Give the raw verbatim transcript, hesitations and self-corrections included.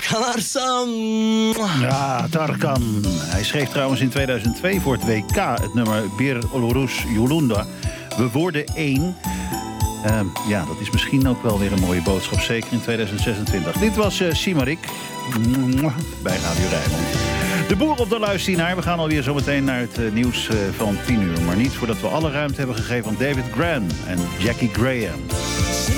Kalarsam. Ja, Tarkan. Hij schreef trouwens in tweeduizend twee voor het W K het nummer Bir Olurus Yolunda. We worden één. Uh, ja, dat is misschien ook wel weer een mooie boodschap. Zeker in tweeduizend zesentwintig. Dit was uh, Simarik bij Radio Rijnmond. De boer op de luisteraar. We gaan alweer zo meteen naar het uh, nieuws uh, van tien uur. Maar niet voordat we alle ruimte hebben gegeven aan David Gran en Jackie Graham.